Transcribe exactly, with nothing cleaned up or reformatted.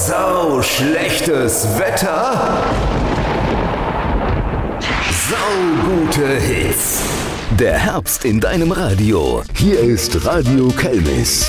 sau schlechtes Wetter, sau gute Hits. Der Herbst in deinem Radio. Hier ist Radio Kelmis.